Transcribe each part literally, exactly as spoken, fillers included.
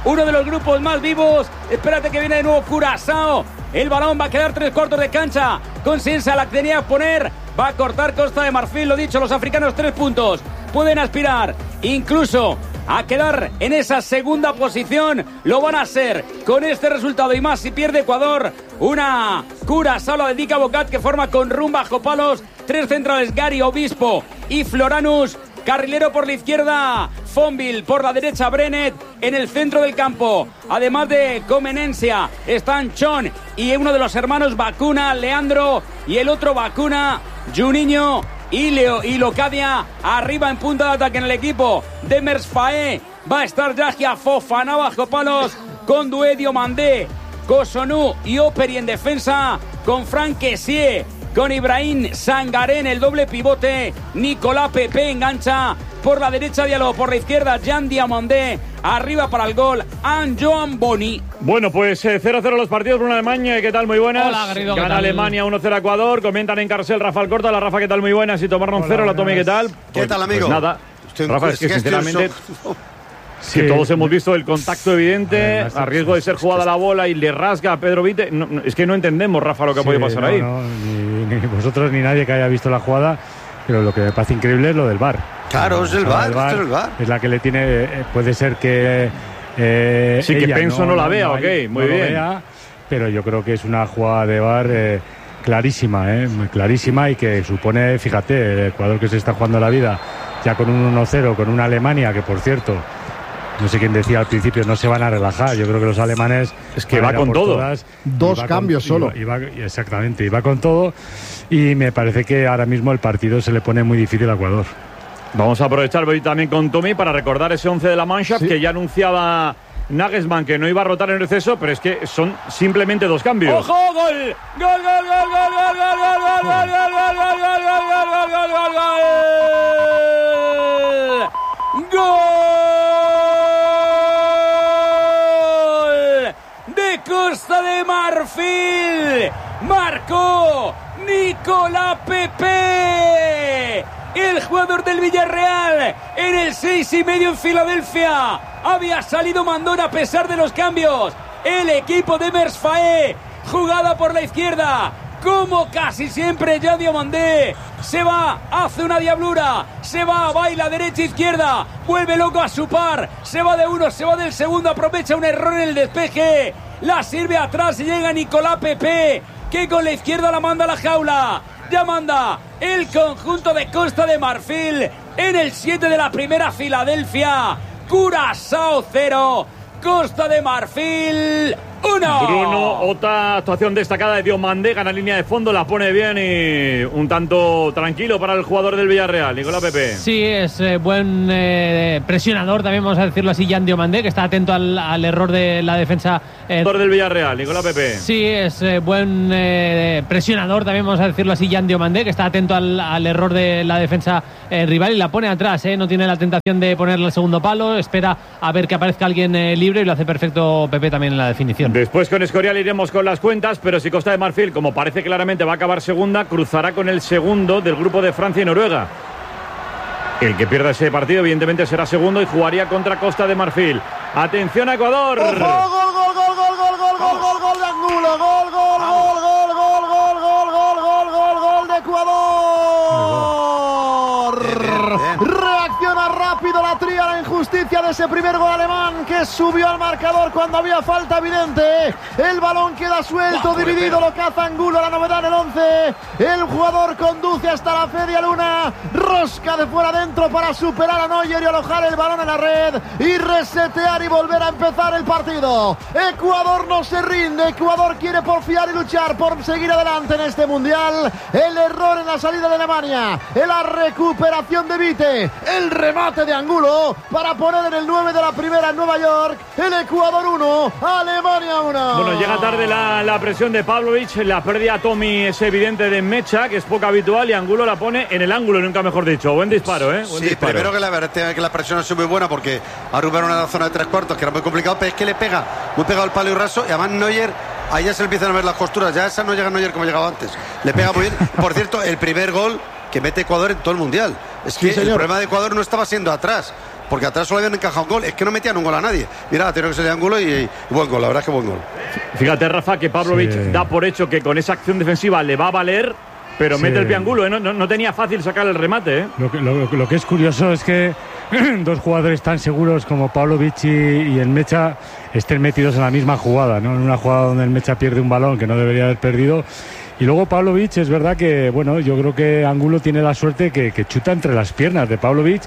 uno de los grupos más vivos. Espérate que viene de nuevo Curazao. El balón va a quedar tres cuartos de cancha. Con Sensa la tenía que poner. Va a cortar Costa de Marfil, lo dicho, los africanos tres puntos. Pueden aspirar incluso a quedar en esa segunda posición. Lo van a hacer con este resultado y más si pierde Ecuador. Una Curazao la dedica a Bocat, que forma con Rumba, Jopalos, tres centrales, Gary, Obispo y Floranus. Carrilero por la izquierda, Fonville por la derecha, Brenet en el centro del campo. Además de Comenencia, están Chon y uno de los hermanos Vacuna, Leandro, y el otro Vacuna, Juninho y, Leo, y Locadia. Arriba en punta de ataque en el equipo de Mersfaé. Va a estar Yahya Fofana bajo palos con Doué, Diomandé, Cotonou y Operi en defensa, con Franck Kessié, con Ibrahim Sangaré en el doble pivote. Nicolás Pepe engancha por la derecha, Diallo por la izquierda, Jean Diamandé arriba para el gol, Anjoan Boni. Bueno, pues eh, cero cero los partidos por una Alemania. ¿Qué tal? Muy buenas. Hola, Garrido, Gana Alemania uno cero a Ecuador. Comentan en Carcel Rafa Alcorta. La Rafa, ¿qué tal? Muy buenas. Y tomaron cero. La Tommy, ¿qué tal? ¿Qué Pues, tal, amigo? Pues nada. Estoy, Rafa, es que es que sinceramente... estoy... Sí, todos hemos visto el contacto evidente, a riesgo de ser jugada la bola y le rasga a Pedro Vite. No, no, es que no entendemos, Rafa, lo que ha sí, podido pasar no, ahí. No, ni, ni vosotros ni nadie que haya visto la jugada, pero lo que me parece increíble es lo del V A R. Claro, es el V A R, el V A R, esto es el V A R. Es la que le tiene, eh, puede ser que... Eh, sí, que Penso no, no la vea, no, ok, muy no bien. Lo vea, pero yo creo que es una jugada de V A R eh, clarísima, eh, muy clarísima, y que supone, fíjate, el Ecuador que se está jugando la vida ya con un uno cero, con una Alemania que, por cierto, no sé quién decía al principio, no se van a relajar. Yo creo que los alemanes... Es que va con todo. Todas, Dos cambios con, solo. Y va, y va, exactamente, y va con todo. Y me parece que ahora mismo el partido se le pone muy difícil a Ecuador. Vamos a aprovechar voy también con Tommy para recordar ese once de la Mannschaft, sí, que ya anunciaba Nagelsmann que no iba a rotar en el receso, pero es que son simplemente dos cambios. ¡Ojo! ¡Gol! ¡Gol, gol, gol, gol, gol, gol, gol, gol, gol, gol, gol, gol, gol, gol, gol, gol, gol! ¡Gol! De Costa de Marfil. Marcó Nicolás Pepe, el jugador del Villarreal, en el seis y medio en Filadelfia. Había salido mandón a pesar de los cambios. El equipo de Mersfaé, jugada por la izquierda, como casi siempre. Ya Diomandé se va, hace una diablura, se va, baila derecha izquierda, vuelve loco a su par, se va de uno, se va del segundo, aprovecha un error en el despeje, la sirve atrás y llega Nicolás Pepe, que con la izquierda la manda a la jaula. Ya manda el conjunto de Costa de Marfil en el siete de la primera. Filadelfia, Curazao cero, Costa de Marfil uno. Bruno, otra actuación destacada de Diomandé, gana línea de fondo, la pone bien y un tanto tranquilo para el jugador del Villarreal, Nicolás Pepe. Sí, es eh, buen eh, presionador, también vamos a decirlo así, Jan Diomandé, que está atento al, al error de la defensa. Eh, Jugador del Villarreal, Nicolás Pepe. Sí, es eh, buen eh, presionador, también vamos a decirlo así, Jan Diomandé, que está atento al, al error de la defensa eh, rival y la pone atrás, eh, no tiene la tentación de ponerle el segundo palo, espera a ver que aparezca alguien eh, libre y lo hace perfecto Pepe también en la definición. Después con Escorial iremos con las cuentas, pero si Costa de Marfil, como parece claramente va a acabar segunda, cruzará con el segundo del grupo de Francia y Noruega. El que pierda ese partido evidentemente será segundo y jugaría contra Costa de Marfil. Atención a Ecuador. ¡Ojo! ¡Gol, gol, gol, gol, gol, gol, gol, gol, gol, gol de Angulo! ¡Gol, gol, gol, gol, gol, gol, gol, gol, gol, gol, gol de Ecuador! Bien, bien, bien. Reacciona rápido la tría a la injusticia de ese primer gol alemán que subió al marcador cuando había falta evidente. El balón queda suelto, Wow, dividido, lo caza Angulo, la novedad en el once. El jugador conduce hasta la Fedia Luna, rosca de fuera adentro para superar a Neuer y alojar el balón en la red y resetear y volver a empezar el partido. Ecuador no se rinde, Ecuador quiere porfiar y luchar por seguir adelante en este mundial. El error en la salida de Alemania, la recuperación de Vite, el remate de Angulo para poner en el nueve de la primera en Nueva York. El Ecuador uno, Alemania uno. Bueno, llega tarde la, la presión de Pavlovic, la pérdida Tommy es evidente de Mecha, que es poco habitual, y Angulo la pone en el ángulo, nunca mejor dicho. Buen disparo, ¿eh? Buen Sí, disparo. primero que la, que la presión ha sido muy buena porque ha recuperado una zona de tres cuartos que era muy complicado, pero es que le pega muy pegado el palo y raso, y además Neuer, ahí ya se le empiezan a ver las costuras, ya esa no llega Neuer como llegaba antes, le pega muy bien. Por cierto, el primer gol que mete Ecuador en todo el mundial, es que Sí, el problema de Ecuador no estaba siendo atrás, porque atrás solo habían encajado un gol, es que no metían un gol a nadie. Mira, ha tenido que salir ángulo y, y buen gol, la verdad es que buen gol. Fíjate, Rafa, que Pavlovic Sí. da por hecho que con esa acción defensiva le va a valer, pero Sí. mete el piangulo, ¿eh? no, no, no tenía fácil sacar el remate, ¿eh? Lo que, lo, lo que es curioso es que dos jugadores tan seguros como Pavlovic y, y el Mecha estén metidos en la misma jugada, ¿no? En una jugada donde el Mecha pierde un balón que no debería haber perdido. Y luego Pavlovic, es verdad que, bueno, yo creo que Angulo tiene la suerte que, que chuta entre las piernas de Pavlovic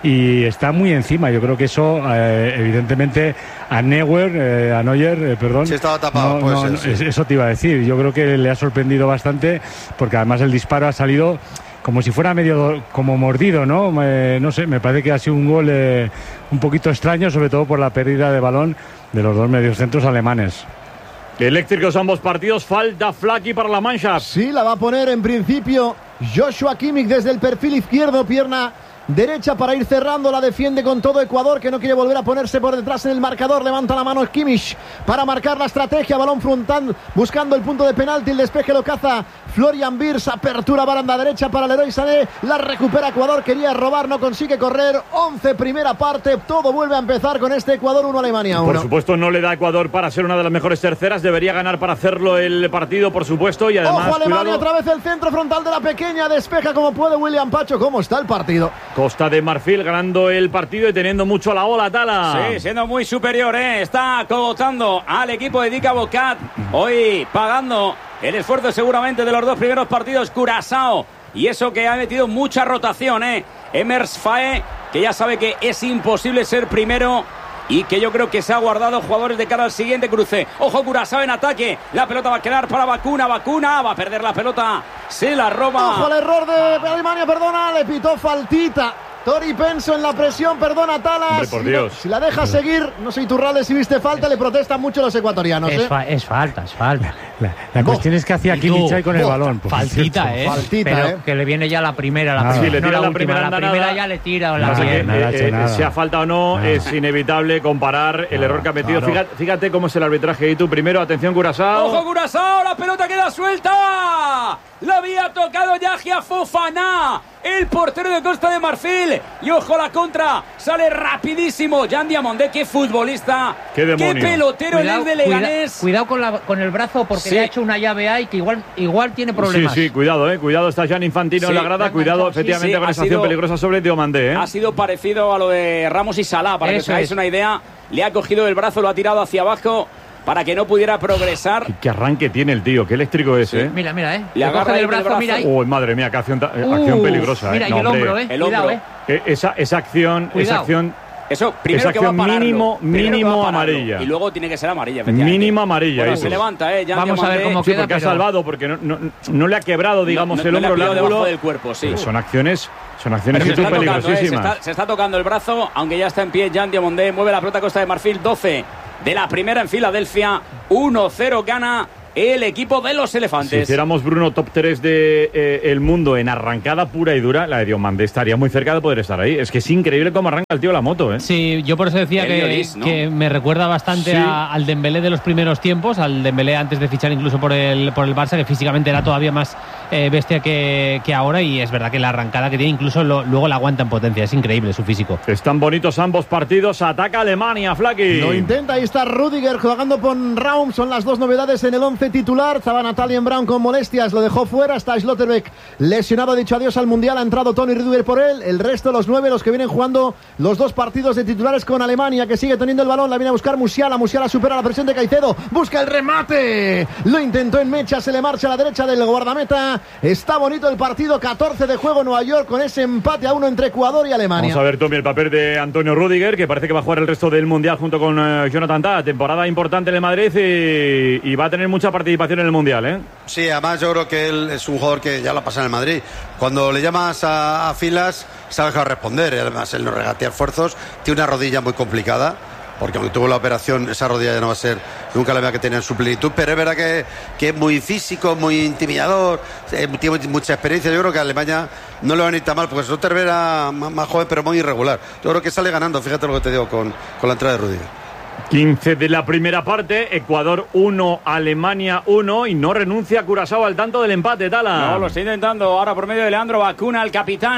y está muy encima. Yo creo que eso, eh, evidentemente, a Neuer, eh, a Neuer, eh, perdón. Sí, estaba tapado, no, puede no, ser, sí. Eso te iba a decir. Yo creo que le ha sorprendido bastante porque además el disparo ha salido como si fuera medio como mordido, ¿no? Eh, no sé, me parece que ha sido un gol eh, un poquito extraño, sobre todo por la pérdida de balón de los dos mediocentros alemanes. Eléctricos ambos partidos, falta Flaky para la Mannschaft. Sí, la va a poner en principio Joshua Kimmich desde el perfil izquierdo, pierna derecha para ir cerrando, la defiende con todo Ecuador, que no quiere volver a ponerse por detrás en el marcador. Levanta la mano Kimmich para marcar la estrategia, balón frontal buscando el punto de penalti, el despeje lo caza Florian Wirtz, apertura baranda derecha para Leroy Sané, la recupera Ecuador, quería robar, no consigue correr. Once primera parte, todo vuelve a empezar con este Ecuador uno, Alemania uno. Por supuesto no le da a Ecuador para ser una de las mejores terceras, debería ganar para hacerlo el partido, por supuesto, y además... Ojo Alemania, cuidado, otra vez el centro frontal de la pequeña, despeja como puede William Pacho. ¿Cómo está el partido? Costa de Marfil ganando el partido y teniendo mucho a la ola, Tala. Sí, siendo muy superior, ¿eh? Está cogotando al equipo de Dika Bocat. Hoy pagando el esfuerzo seguramente de los dos primeros partidos, Curazao. Y eso que ha metido mucha rotación, ¿eh? Emers Faé, que ya sabe que es imposible ser primero y que yo creo que se ha guardado jugadores de cara al siguiente cruce. Ojo, Curazao en ataque. La pelota va a quedar para Vacuna. Vacuna va a perder la pelota. Se la roba. Ojo al error de Alemania, perdona, le pitó faltita. Tori Penso en la presión, perdona Talas. Hombre, por Dios. Si la deja seguir, no sé, Iturralde, si viste falta, le protestan mucho los ecuatorianos. Es, ¿eh? fa- es falta, es falta. La, la Bo. cuestión es que hacía Y Kimmich tú, ahí con el bo, balón. por Faltita, cierto. ¿eh? Faltita, Pero ¿eh? que le viene ya la primera, la Ah. primera, Sí, le no tira la, la primera última, la andanada. primera ya le tira la Pasa que, pierna. nada ha eh, hecho eh, nada. sea falta o no, Nada. es inevitable comparar el error que ha metido. claro. Fíjate, fíjate cómo es el arbitraje. Y tú primero, atención, Curazao. ¡Ojo, Curazao! ¡La pelota queda suelta! La había tocado Yahia Fofana, el portero de Costa de Marfil. Y ojo, la contra. Sale rapidísimo Jan Diamondé. ¡Qué futbolista! ¡Qué demonio! pelotero Cuidado, en el de cuida- Leganés! cuidado con, la- con el brazo porque Sí. le ha hecho una llave ahí que igual, igual tiene problemas. Sí, sí, cuidado, eh. Cuidado, está Jan Infantino Sí, en la grada. le han Cuidado, manchado, sí, efectivamente, sí, con ha esa acción sido- peligrosa sobre Diomandé, eh. Ha sido parecido a lo de Ramos y Salah, para que os Eso hagáis es. una idea. Le ha cogido el brazo, lo ha tirado hacia abajo para que no pudiera progresar. Qué, qué arranque tiene el tío, qué eléctrico es, eh. Mira, mira, eh. Le Le agarra coge ahí del con el brazo, brazo. mira ahí. Uy, madre mía, qué acción, ta- eh, Uh, acción peligrosa, Mira, eh. y No, el hombre. hombro, eh. El Cuidado, hombro. eh. Eh, Esa, esa acción, esa Cuidado. acción Eso, primero Esa que va a acción pararlo. mínimo- Primero que mínimo va a pararlo. amarilla. Y luego tiene que ser amarilla, efectivamente. mínima amarilla. Bueno, eso se es. levanta, ¿eh? Jan Vamos a ver Diamandé. cómo Sí, queda, porque ha pero- salvado, porque no, no, no le ha quebrado, digamos, No, no, el no le hombro, ha el pillado debajo ángulo. del cuerpo, sí. Son acciones, son acciones Pero se muy está, tocando, ¿eh? se, peligrosísimas. está, se está tocando el brazo, aunque ya está en pie Jan Diamondé. Mueve la pelota Costa de Marfil, doce de la primera en Filadelfia. uno cero gana el equipo de los Si elefantes. hiciéramos, Bruno, top tres de eh, el mundo en arrancada pura y dura, la de Diomandé estaría muy cerca de poder estar ahí. Es que es increíble cómo arranca el tío la moto, ¿eh? Sí, yo por eso decía El que, Lloris, ¿no? que me recuerda bastante Sí. a- al Dembélé de los primeros tiempos, al Dembélé antes de fichar incluso por el, por el Barça, que físicamente era todavía más eh, bestia que, que ahora, y es verdad que la arrancada que tiene incluso lo- luego la aguanta en potencia, es increíble su físico. Están bonitos ambos partidos. Ataca Alemania, Flaky. Lo intenta, ahí está Rudiger jugando con Raum, son las dos novedades en el once titular. Estaba Natalien Brown con molestias, lo dejó fuera, está Schlotterbeck lesionado, ha dicho adiós al Mundial, ha entrado Tony Rudiger por él, el resto, los nueve, los que vienen jugando los dos partidos de titulares con Alemania, que sigue teniendo el balón, la viene a buscar Musiala, Musiala supera la presión de Caicedo, busca el remate, lo intentó en mecha, se le marcha a la derecha del guardameta, está bonito el partido, catorce de juego Nueva York con ese empate a uno entre Ecuador y Alemania. Vamos a ver, Tommy, el papel de Antonio Rudiger, que parece que va a jugar el resto del Mundial junto con eh, Jonathan Tah. Temporada importante en el Madrid y, y va a tener mucha participación en el Mundial, ¿eh? Sí, además yo creo que él es un jugador que ya lo pasa en el Madrid. Cuando le llamas a, a filas, se ha dejado responder. Y además, él no regatea esfuerzos. Tiene una rodilla muy complicada, porque aunque tuvo la operación, esa rodilla ya no va a ser nunca la misma que tenía en su plenitud. Pero es verdad que, que es muy físico, muy intimidador, eh, tiene mucha experiencia. Yo creo que a Alemania no le va a ir tan mal, porque Schlotterbeck era más, más joven, pero muy irregular. Yo creo que sale ganando, fíjate lo que te digo, con, con la entrada de Rudiger. quince de la primera parte, Ecuador uno, Alemania uno, y no renuncia Curazao al tanto del empate, Tala. No, lo está intentando ahora por medio de Leandro Vacuna, el capitán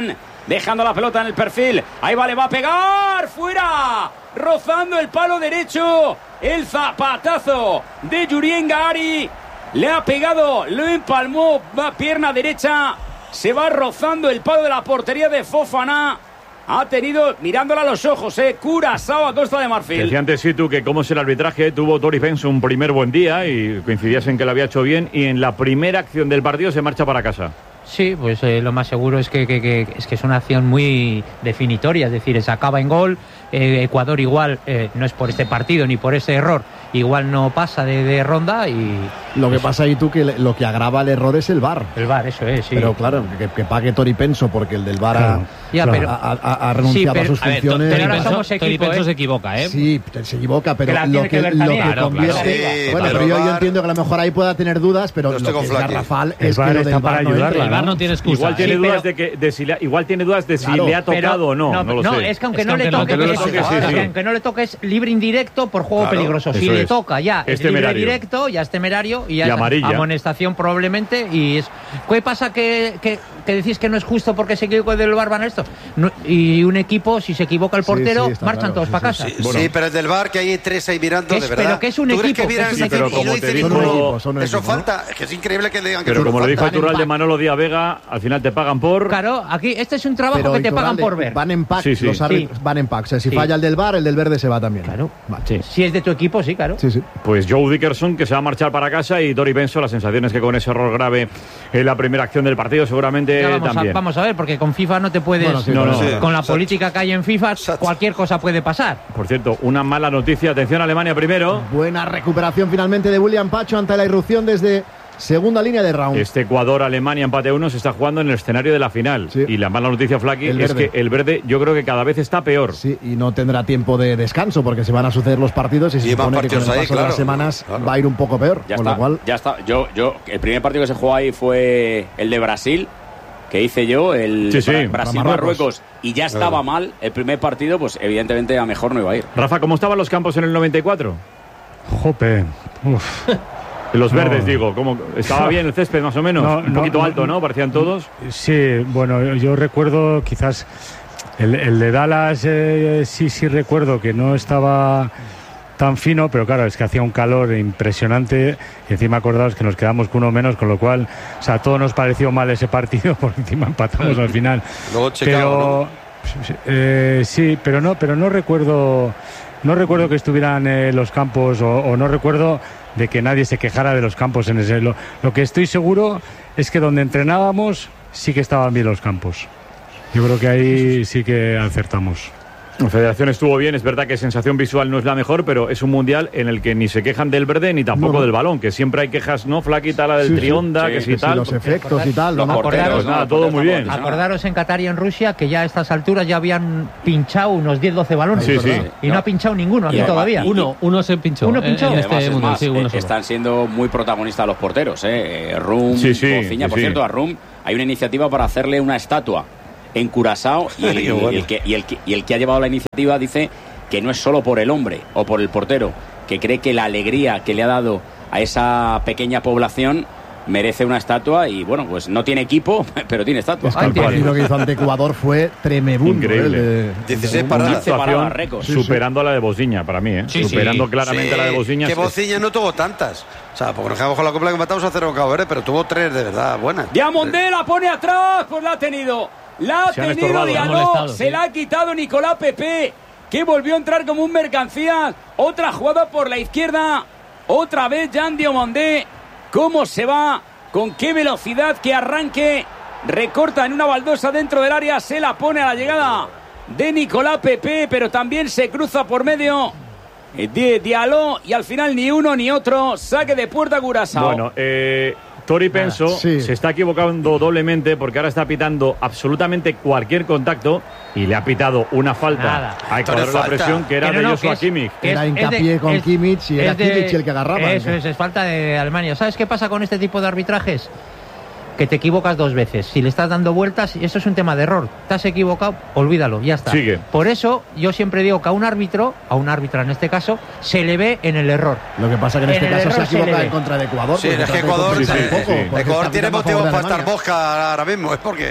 dejando la pelota en el perfil. Ahí va, le va a pegar. ¡Fuera! Rozando el palo derecho. El zapatazo de Yurien Gahari. Le ha pegado, lo empalmó, va pierna derecha. Se va rozando el palo de la portería de Fofana. Ha tenido, mirándola a los ojos, eh, Curazao a Costa de Marfil. Decía antes sí tú que cómo es el arbitraje. Tuvo Tori Penso un primer buen día y coincidías en que lo había hecho bien. Y en la primera acción del partido se marcha para casa. Sí, pues eh, lo más seguro es que, que, que, es que es una acción muy definitoria, es decir, se acaba en gol. eh, Ecuador igual, eh, no es por este partido ni por ese error, igual no pasa de, de ronda y... Lo que pasa ahí tú que lo que agrava el error es el V A R. El V A R, eso es, sí. Pero claro, que, que pague Tori Penso porque el del V A R claro, ha, ya, pero, ha, ha, ha renunciado sí, pero, a sus a ver, funciones. pero ahora Penso, somos equipo, Tori Penso ¿eh? se equivoca, ¿eh? Sí, se equivoca, pero Que la lo tiene que, que ver lo también. que Claro, convierte... claro. Sí, bueno, pero pero yo, el yo V A R entiendo que a lo mejor ahí pueda tener dudas, pero Yo estoy lo con que es Flaky. garrafal El es V A que R lo del está para V A R no ayudarla, entre. El V A R no tiene excusa. Igual tiene Sí, dudas pero- de que de si le, igual tiene dudas de si Claro, le ha tocado pero- o no. No, no, lo no, sé. es que aunque Es que no le aunque toque, no le es- toque, sí, es sí. que aunque no le toque es libre indirecto por juego Claro, peligroso. Si eso le es. toca ya Es es libre temerario. directo, ya es temerario y ya Y es amarilla. amonestación probablemente. Y es ¿qué pasa que, que, que decís que no es justo porque se equivocó del Barban esto? No, y un equipo, si se equivoca el Sí, portero, sí, está marchan claro, todos sí, para sí, casa. Sí, Bueno. sí, pero el del V A R que hay tres ahí mirando, Que es- de verdad. pero que es un ¿Tú crees equipo, que miran que es esa un equipo. acción y no Pero como te dicen dijo- ninguno? Son un equipo, son un Eso equipo, falta, es que es increíble que digan que Pero eso como lo dijo falta. el Tural de Manolo Díaz Vega, al final te pagan por... Claro, aquí este es un trabajo Pero que te pagan Iturralde, por ver. Van en pack, Sí, sí. los árbitros Sí. van en pack. O sea, si Sí. falla el del V A R, el del verde se va también. Claro. Vale. Sí. Si es de tu equipo, sí, claro. Sí, sí. Pues Joe Dickerson, que se va a marchar para casa, y Tori Penso, las sensaciones que con ese error grave en la primera acción del partido seguramente Ya vamos, a, también. vamos a ver, porque con FIFA no te puedes... Bueno, sí, No, no. Sí, con la exacto. política que hay en FIFA, Exacto. cualquier cosa puede pasar. Por cierto, una mala noticia. Atención, Alemania primero. Buena recuperación finalmente de William Pacho ante la irrupción desde segunda línea de round. Este Ecuador-Alemania empate uno se está jugando en el escenario de la final. Sí. Y la mala noticia, Flaky, El es verde. que el verde yo creo que cada vez está peor. Sí, y no tendrá tiempo de descanso porque se van a suceder los partidos y se Y más supone que con el partidos ahí, paso de claro. las semanas Claro. va a ir un poco peor. Ya con está, lo cual, ya está. Yo, yo, el primer partido que se jugó ahí fue el de Brasil, que hice yo, el Sí, sí, Bra- para Brasil-Marruecos, y ya estaba mal el primer partido, pues evidentemente a mejor no iba a ir. Rafa, ¿cómo estaban los campos en el noventa y cuatro? Jope. Uf. Los No. verdes, digo. ¿cómo? ¿Estaba bien el césped más o menos? No, Un no, poquito no, alto, ¿no? Parecían todos. Sí, bueno, yo- yo recuerdo quizás el, el de Dallas, eh, sí, sí recuerdo que no estaba tan fino, pero claro, es que hacía un calor impresionante y encima acordaos que nos quedamos con uno menos, con lo cual, o sea, todo nos pareció mal ese partido, porque encima empatamos al final. Luego Chicago, Pero eh, sí, pero no, pero no recuerdo, no recuerdo que estuvieran eh, los campos o, o no recuerdo de que nadie se quejara de los campos en ese. Lo, lo que estoy seguro es que donde entrenábamos sí que estaban bien los campos. Yo creo que ahí sí que acertamos. La federación estuvo bien, es verdad que sensación visual no es la mejor, pero es un mundial en el que ni se quejan del verde ni tampoco No. del balón, que siempre hay quejas, ¿no? Flaquita, la del Sí, sí. trionda, Sí, que si que si tal. los efectos y tal. Los ¿no? porteros, Acordaros- Pues nada, los todo porteros muy bien. tampoco, Acordaros en Qatar y en Rusia que ya a estas alturas ya habían pinchado unos diez doce balones. Sí, sí. Y no ha pinchado ninguno aquí Y además- todavía. y- Uno, uno se pinchó. Uno en- pinchó. En, Además, este es mundial, más, sí, uno eh, solo. están siendo muy protagonistas los porteros, ¿eh? Eh, Rum, Sí, sí, Cofiña. sí, Por sí. cierto, a Rum hay una iniciativa para hacerle una estatua en Curazao y el, Qué bueno. y el que, y, el que, y el que ha llevado la iniciativa dice que no es solo por el hombre o por el portero, que cree que la alegría que le ha dado a esa pequeña población merece una estatua y bueno, pues no tiene equipo, pero tiene estatua. Es que el tiene. partido que hizo ante Ecuador fue tremebundo. Increíble. ¿eh? De- dieciséis Una paradas. actuación paradas récord. Sí, sí. superando a la de Bosniña, para mí, ¿eh? Sí, sí. Superando claramente a la de Bosniña. Que Bociña no tuvo tantas. O sea, porque nos quedamos con la copla que matamos a cero con Cabo Verde, pero tuvo tres de verdad buenas. Diamondé la pone atrás, pues la ha tenido. La ha Se han tenido estorbado, se han Diallo, molestado, se sí. la ha quitado Nicolás Pepe, que volvió a entrar como un mercancía. Otra jugada por la izquierda. Otra vez Jan Diomondé. ¿Cómo se va? ¿Con qué velocidad? Que arranque. Recorta en una baldosa dentro del área. Se la pone a la llegada de Nicolás Pepe, pero también se cruza por medio de Diallo. Y al final ni uno ni otro. Saque de puerta Curazao. Bueno, eh, Tori Penso sí. se está equivocando doblemente porque ahora está pitando absolutamente cualquier contacto y le ha pitado una falta Nada. a Ecuador en la falta. presión que era Que no, de no, Joshua que es- Kimmich. que Era es- hincapié es de- con es- Kimmich y era es de- Kimmich el que agarraba. Eso es, es falta de Alemania. ¿Sabes qué pasa con este tipo de arbitrajes? Que te equivocas dos veces. Si le estás dando vueltas, eso es un tema de error. Te has equivocado, olvídalo, ya está. Sigue. Por eso yo siempre digo que a un árbitro, a un árbitra en este caso, se le ve en el error. Lo que pasa que en En este el caso se error se equivoca le ve. en contra de Ecuador. Sí, porque es que trata de Ecuador, compensar sí, un poco, sí, sí. porque Ecuador está tiene pitando a motivos favor de para estar Alemania. mosca ahora mismo, es porque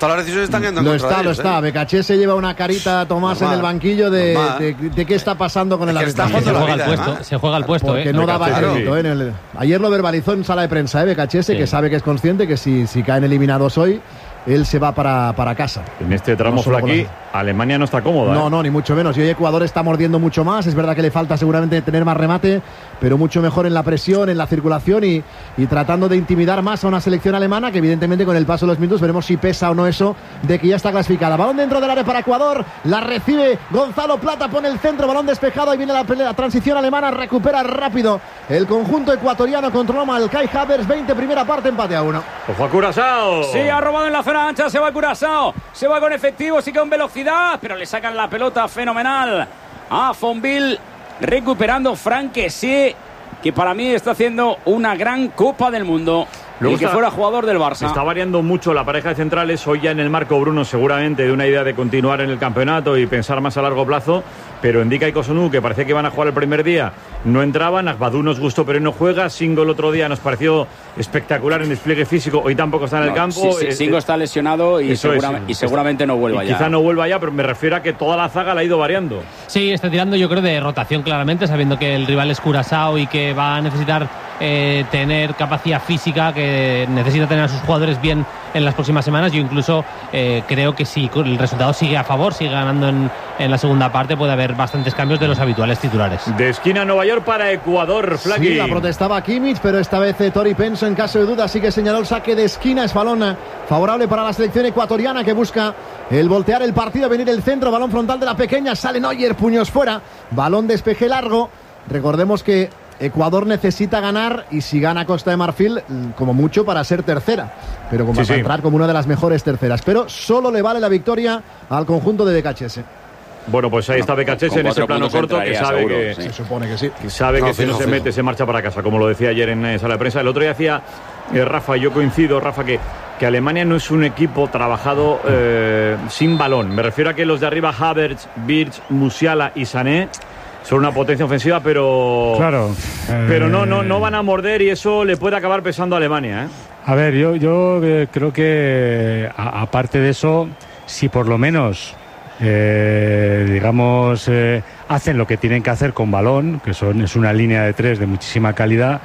todas las decisiones están yendo en Lo contra está, de lo ellos, está. ¿eh? Becachese se lleva una carita, Tomás, Normal. en el banquillo de, Normal. de, de, de qué está pasando con el Es que está arbitraje. jugando Se la juega, vida, el puesto, además. se juega el puesto, Porque ¿eh? no daba Becachese, crédito. sí. ¿eh? En el, ayer lo verbalizó en sala de prensa, ¿eh? Becachese, Sí. que sabe que es consciente que si, si caen eliminados hoy, él se va para, para casa. En este tramo, No solo con Flaqui, las- Alemania no está cómoda. No, ¿eh? no, ni mucho menos. Y hoy Ecuador está mordiendo mucho más. Es verdad que le falta seguramente tener más remate, pero mucho mejor en la presión, en la circulación y, y tratando de intimidar más a una selección alemana que evidentemente con el paso de los minutos veremos si pesa o no eso de que ya está clasificada. Balón dentro del área para Ecuador. La recibe Gonzalo Plata, pone el centro, balón despejado. Ahí viene la, pelea, la transición alemana, recupera rápido el conjunto ecuatoriano. Controló mal Kai Havertz, veinte primera parte, empate a uno. Ojo a Curazao. Sí, ha robado en la zona ancha, se va Curazao, se va con efectivo, sí con velocidad, pero le sacan la pelota fenomenal a Fonville, recuperando Franck Kessié, que para mí está haciendo una gran Copa del Mundo. Luego Y que está- fuera jugador del Barça. Está variando mucho la pareja de centrales, hoy ya en el marco Bruno seguramente de una idea de continuar en el campeonato y pensar más a largo plazo, pero Ndika y Cotonou, que parecía que iban a jugar el primer día, no entraban. Agbadou nos gustó pero no juega. Singo el otro día nos pareció espectacular en despliegue físico, hoy tampoco está en el No, campo. sí, sí, Eh, Singo eh, está lesionado y, eso es, segura- sí. y seguramente no vuelva y ya. quizá no vuelva ya, pero me refiero a que toda la zaga la ha ido variando. Sí, está tirando yo creo de rotación claramente, sabiendo que el rival es Curazao y que va a necesitar eh, tener capacidad física, que necesita tener a sus jugadores bien en las próximas semanas. Yo incluso eh, creo que si el resultado sigue a favor, sigue ganando en, en la segunda parte, puede haber bastantes cambios de los habituales titulares. De esquina Nueva York para Ecuador, Flaqui. Sí, la protestaba Kimmich, pero esta vez eh, Tori Penso en caso de duda sí que señaló el saque de esquina. Es balón eh, favorable para la selección ecuatoriana que busca el voltear el partido, venir el centro, balón frontal de la pequeña, sale Neuer, puños fuera, balón despeje largo. Recordemos que Ecuador necesita ganar y si gana Costa de Marfil, como mucho para ser tercera, pero como Sí, para sí. entrar como una de las mejores terceras. Pero solo le vale la victoria al conjunto de Becachese. Bueno, pues ahí está Becachese con en ese cuatro plano puntos corto que entraría, sabe seguro, que... sí. Se supone que sí. que sabe No, que si fijo, no se fijo. mete se marcha para casa, como lo decía ayer en eh, sala de prensa. El otro día decía eh, Rafa, yo coincido, Rafa, que, que Alemania no es un equipo trabajado eh, sin balón. Me refiero a que los de arriba, Havertz, Birch, Musiala y Sané, son una potencia ofensiva, pero Claro. pero eh, no, no, no van a morder y eso le puede acabar pesando a Alemania, ¿eh? A ver, yo, yo eh, creo que a- aparte de eso, si por lo menos, eh, digamos, eh, hacen lo que tienen que hacer con balón, que son es una línea de tres de muchísima calidad.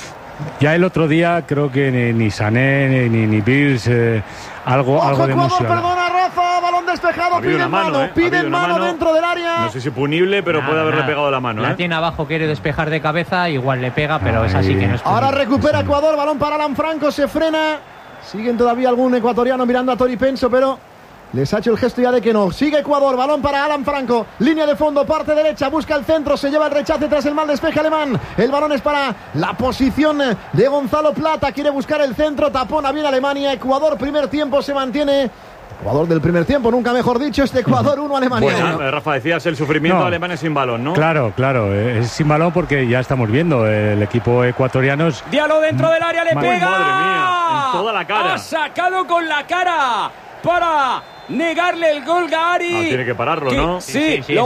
Ya el otro día creo que ni, ni Sané ni, ni Bills, eh, algo, Ojo algo de Ecuador, Musiala. perdona Rafa, balón despejado, Ha habido piden una mano, mano, ¿eh? Ha piden habido una mano, mano. dentro del área. No sé si punible, pero Nada, puede haberle nada. pegado la mano, La ¿eh? tiene abajo, quiere despejar de cabeza, igual le pega, pero es así que no es Ahora punible. recupera Ecuador, balón para Alan Franco, se frena. Siguen todavía algún ecuatoriano mirando a Tori Penso, pero les ha hecho el gesto ya de que no. Sigue Ecuador, balón para Alan Franco, línea de fondo, parte derecha, busca el centro, se lleva el rechace tras el mal despeje alemán. El balón es para la posición de Gonzalo Plata, quiere buscar el centro, tapona bien Alemania. Ecuador, primer tiempo, se mantiene. Ecuador del primer tiempo, nunca mejor dicho, este Ecuador uno, Alemania Bueno, uno. eh, Rafa, decías el sufrimiento No. de Alemania sin balón, ¿no? Claro, claro, eh, es sin balón porque ya estamos viendo, eh, el equipo ecuatoriano es Diallo dentro del área, le Uy, pega. madre mía, en toda la cara. Ha sacado con la cara para negarle el gol Gary. Ah, tiene que pararlo, Que- ¿no? Sí, Sí, sí, sí. lo